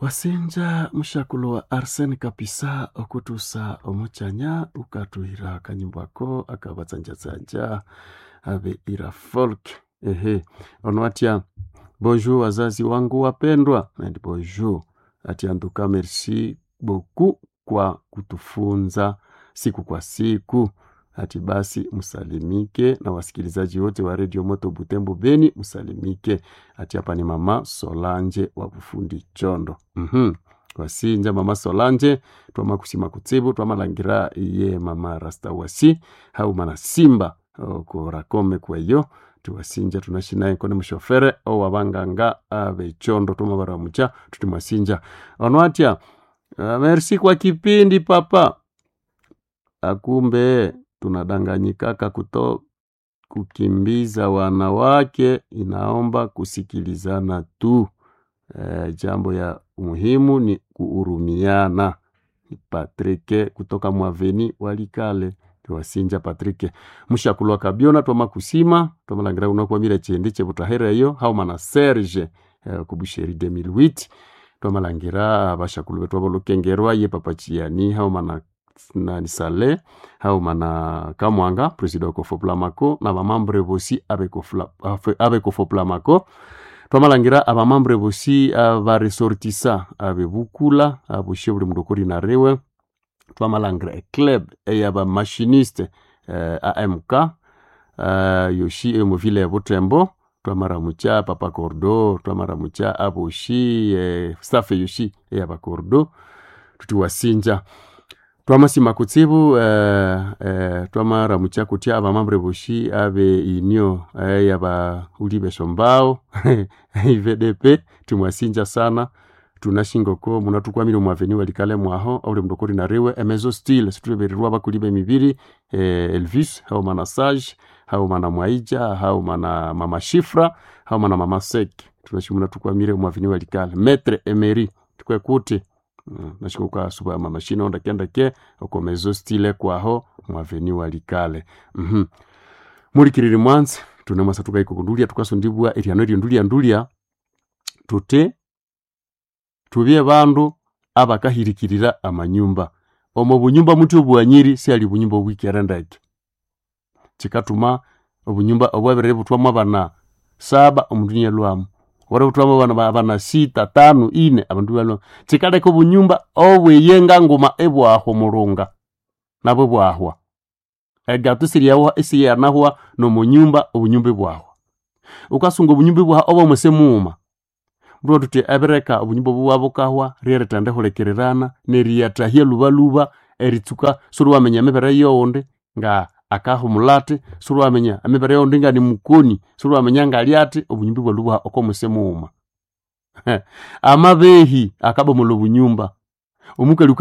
Wasenja mushakulo wa Arsene Kapisa okutusa omuchanya ukatuhira kanyumbako akabatsanja abe ira folk. Onwatia bonjour wazazi wangu wapendwa, and bonjour atianduka merci beaucoup kwa kutufunza siku kwa siku. Ati basi musalimike na wasikilizaji wote wa Radio Moto Butembo Beni musalimike. Ati hapa ni mama Solange wa Bufundi Chondo. Wasinja mama Solange twama kusima kutsibu twama langira iye mama Rasta wasi hau mana simba kurakome kwa iyo tuwasinja tunashinaye kone mshofere o wabanganga abe Chondo tumabara mucha tutimwasinja onwatia. Merci kwa kipindi papa. Akumbe tunadanganyikaka kukimbiza wanawake, inaomba kusikilizana tu. Jambo ya muhimu ni kuurumiana. Patrick kutoka Mwaveni Walikale tuwasinja Patrick mushakulwa kabiona twama kusima twamalangirana unakuwa mira chendiche butahera iyo hau mana Serge kubusheri 2008 twamalangira abashakulu betu abolokengerwa ye papachiani hau mana na nisale hau mana Kamwanga president ko Foplamako na bamambre bosi abe ko Foplamako twamalangira abamambre bosi aba resortissa abe Bukula abushebuli mudokori na rewe twamalangira club yaba machiniste AMK yoshi emovile ya Butembo twamara mucha papa Cordo twamara mucha aboshi staff yoshi yaba Cordo tutiwasinja twamasima kutsibu twamara mucha kutia abamambre boshi abe inyo yaba ulibe shombao IVDP tumwasinja sana tunashingoko munatukwamira Mwaveni Walikale mwaho aule mdokori na rewe emezo style situberirwa bakulibe mibiri Elvis hau mana Sage hau mana Mwaija hau mana mama Shifra hau mana mama Sek tunashimuna tukwamira Mwaveni Walikale Maître Emery tukwe kuti nashikuka suba mama shino ndakenda ke okomezo style kwaho Mwaveni Walikale. Muri mwanzi tunamasa tukaikukundulia tukasondibwa eriano ndulia tute tubye bandu abakahirikirira amanyumba omo bunyumba mutu bwanyiri si ali bunyumba bwikerandake chikatuma obunyumba obwabere butwama bana 7 omundunya lwamu wara butwama bana 6 5 4 abandu balo chikale ko bunyumba obweyenga ngoma ebwaho mulunga nabo bwahwa egatu siriyawa isiyanahwa no munyumba obunyumba bwaho ukasunga obunyumba bwaho obo musemuma bwo tuti abereka obunyumba bwabo kahwa rere tande holekererana neriyata hye lubaluba eritsuka suru wamenya mebere yonde nga akaho mulate suru wamenya mebere yonde nga ni mukoni suru wamenya nga aliate obunyumba bwa okomusemuma amabehi akabo mu bunyumba omukali